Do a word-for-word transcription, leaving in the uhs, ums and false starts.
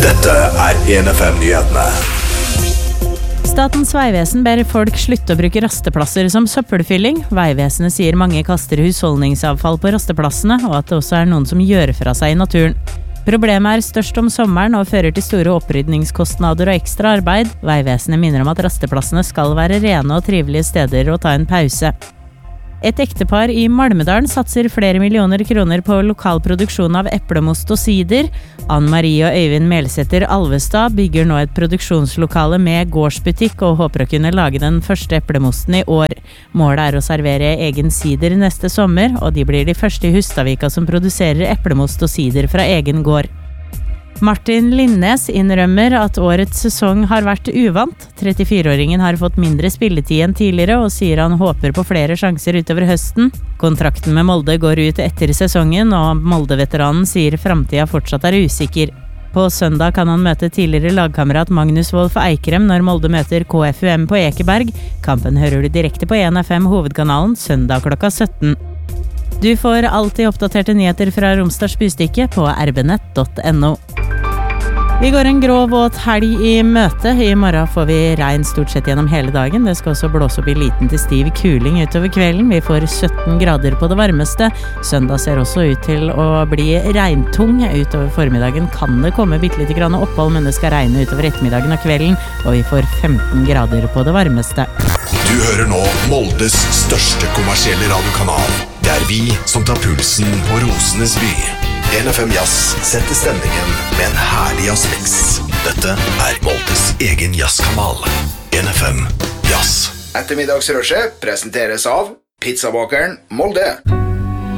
Dette er en F M-nyhetene. Statens Vegvesen ber folk slutte å bruke rasteplasser som søppelfylling. Vegvesenet sier mange kaster husholdningsavfall på rasteplassene, og at det også er noen som gjør fra seg i naturen. Problemet er størst om sommeren og fører til store opprydningskostnader og ekstra arbeid. Vegvesenet minner om at rasteplassene skal være rene og trivelige steder å ta en pause. Et ektepar i Malmedalen satser flere millioner kroner på lokal produksjon av eplemost og sider. Ann-Marie og Øyvind Melsæter Alvestad bygger nå et produksjonslokale med gårdsbutikk og håper å kunne lage den første eplemosten i år. Målet er å servere egen sider neste sommer, og de blir de første i Hustadvika som produserer eplemost og sider fra egen gård. Martin Linnes innrømmer at årets sesong har vært uvant. trettifire-åringen har fått mindre spilletid enn tidligere og sier han håper på flere sjanser utover høsten. Kontrakten med Molde går ut etter sesongen, og Molde-veteranen sier fremtiden fortsatt er usikker. På søndag kan han møte tidligere lagkamerat Magnus Wolff Eikrem når Molde møter K F U M på Ekeberg. Kampen hører du direkte på en F M hovedkanalen søndag klokka sytten. Du får alltid oppdaterte nyheter fra Romsdals Bystykke på r b nett punktum no. Vi går en grå våt helg i møte. I morgen får vi regn stort sett gjennom hele dagen. Det skal også blåse opp i liten til stiv kuling utover kvelden. Vi får sytten grader på det varmeste. Søndag ser også ut til å bli regntung. Utover formiddagen kan det komme bitte litt grann opphold, men det skal regne utover ettermiddagen og kvelden, og vi får femten grader på det varmeste. Du hører nå Moldes største kommersielle radiokanal. Det er vi som tar pulsen på Rosenes by. en F M Jazz setter stemningen med en herlig jazzmix. Dette er Moldes egen jazzkanal. en F M Jazz. Ettermiddagsrushet presenteres av Pizzabakeren Molde.